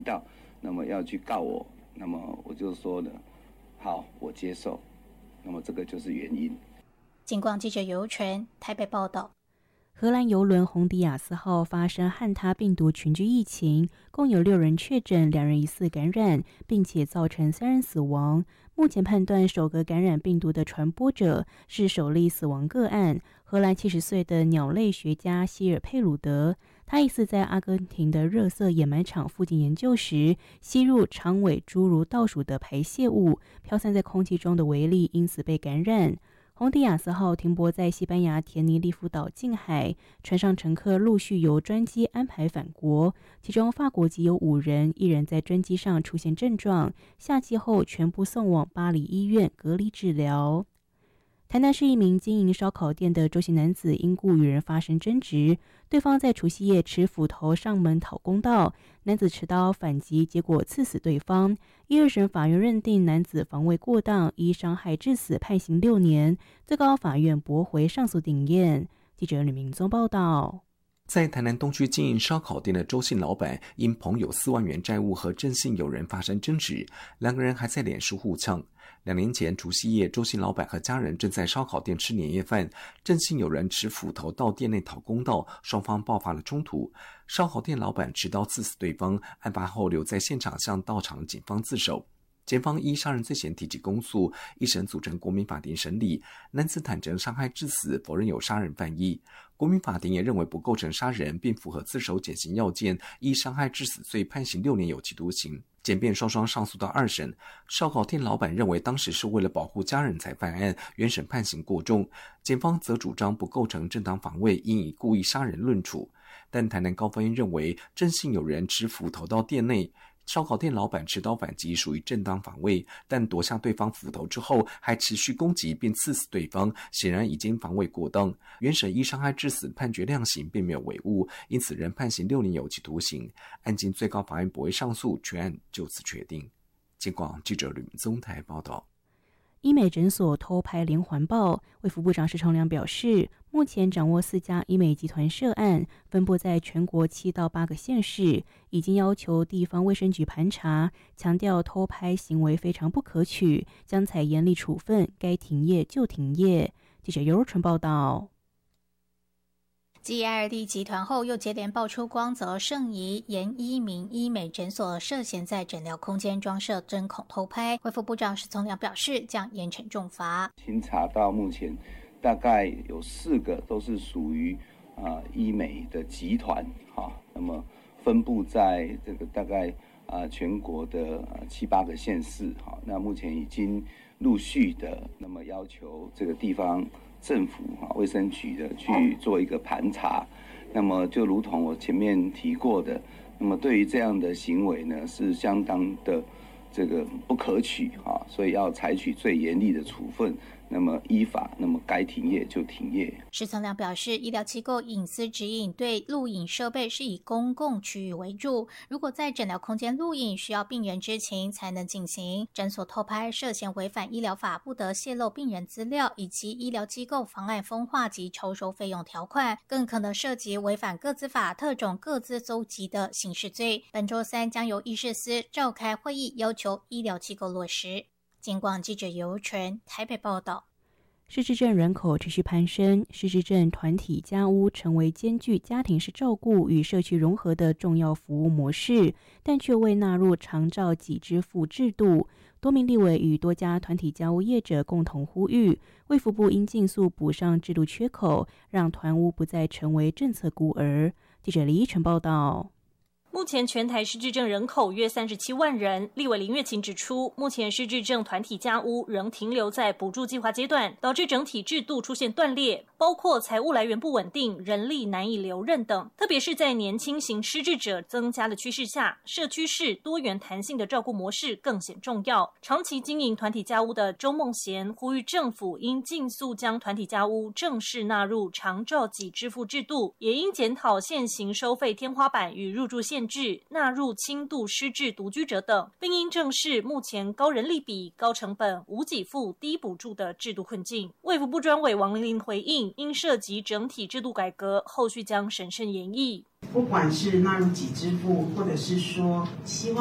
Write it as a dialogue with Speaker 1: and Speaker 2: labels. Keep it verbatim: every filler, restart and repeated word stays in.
Speaker 1: 到，那么要去告我，那么我就说了，好，我接受。那么这个就是原因。
Speaker 2: 警广记者尤纯台北报道。
Speaker 3: 荷兰邮轮红迪亚斯号发生汉他病毒群聚疫情，共有六人确诊，两人疑似感染，并且造成三人死亡。目前判断首个感染病毒的传播者是首例死亡个案，荷兰七十岁的鸟类学家希尔佩鲁德。他疑似在阿根廷的热色掩埋场附近研究时，吸入长尾侏儒倒鼠的排泄物，飘散在空气中的微粒因此被感染。红迪亚斯号停泊在西班牙田尼利夫岛近海，船上乘客陆续由专机安排返国，其中法国籍有五人，一人在专机上出现症状，下机后全部送往巴黎医院隔离治疗。台南市一名经营烧烤店的周姓男子因故与人发生争执，对方在除夕夜持斧头上门讨公道，男子持刀反击，结果刺死对方。一二审法院认定男子防卫过当，依伤害致死判刑六年，最高法院驳回上诉定谳。记者吕明宗报道。
Speaker 4: 在台南东区经营烧烤店的周姓老板因朋友四万元债务和郑姓友人发生争执，两个人还在脸书互呛。两年前除夕夜，周姓老板和家人正在烧烤店吃年夜饭，郑姓友人持斧头到店内讨公道，双方爆发了冲突。烧烤店老板持刀刺死对方，案发后留在现场向到场警方自首。检方依杀人罪嫌提起公诉，一审组成国民法庭审理。男子坦承伤害致死，否认有杀人犯意。国民法庭也认为不构成杀人，并符合自首减刑要件，依伤害致死罪判刑六年有期徒刑。检辩双双上诉到二审。烧烤店老板认为当时是为了保护家人才犯案，原审判刑过重。检方则主张不构成正当防卫，应以故意杀人论处。但台南高分院认为郑姓友人持斧头到店内，烧烤店老板持刀反击属于正当防卫，但夺下对方斧头之后还持续攻击并刺死对方，显然已经防卫过当。原审依伤害致死判决量刑，并没有违误，因此仍判刑六年有期徒刑。案经最高法院驳回上诉，全案就此确定。警广记者吕明宗台报道。
Speaker 3: 医美诊所偷拍连环爆，卫福部长施崇良表示，目前掌握四家医美集团涉案，分布在全国七到八个县市，已经要求地方卫生局盘查，强调偷拍行为非常不可取，将采严厉处分，该停业就停业。记者尤若纯报道。
Speaker 2: 继 I R D 集团后，又接连爆出光泽圣仪、严一鸣医美诊所涉嫌在诊疗空间装设针孔偷拍。卫福部长施崇良表示，将严惩重罚。
Speaker 1: 清查到目前，大概有四个都是属于啊、呃、医美的集团，哈，那么分布在这个大概啊、呃、全国的、呃、七八个县市，哈，那目前已经陆续的那么要求这个地方政府啊，卫生局的去做一个盘查，那么就如同我前面提过的，那么对于这样的行为呢，是相当的这个不可取啊，所以要采取最严厉的处分。那么依法，那么该停业就停业。
Speaker 2: 施崇良表示，医疗机构隐私指引对录影设备是以公共区域为主，如果在诊疗空间录影，需要病人知情才能进行。诊所偷拍涉嫌违反医疗法不得泄露病人资料以及医疗机构妨碍风化及抽收费用条款，更可能涉及违反个资法特种个资搜集的刑事罪。本周三将由医事司召开会议，要求医疗机构落实。警广记者尤纯台北报道。
Speaker 3: 失智症人口持续攀升，失智症团体家屋成为兼具家庭式照顾与社区融合的重要服务模式，但却未纳入长照给支付制度。多名立委与多家团体家屋业者共同呼吁，卫福部应尽速补上制度缺口，让团屋不再成为政策孤儿。记者李依晨报道。
Speaker 5: 目前全台失智症人口约三十七万人，立委林月琴指出，目前失智症团体家屋仍停留在补助计划阶段，导致整体制度出现断裂，包括财务来源不稳定、人力难以留任等。特别是在年轻型失智者增加的趋势下，社区式多元弹性的照顾模式更显重要。长期经营团体家屋的周梦贤呼吁政府应尽速将团体家屋正式纳入长照给支付制度，也应检讨现行收费天花板与入住限制，纳入轻度失智独居者等，并应正视目前高人力比、高成本、无给付、低补助的制度困境。卫福部专委王玲玲回应，因涉及整体制度改革，后续将审慎研议。
Speaker 6: 不管是纳入己支付，或者是说希望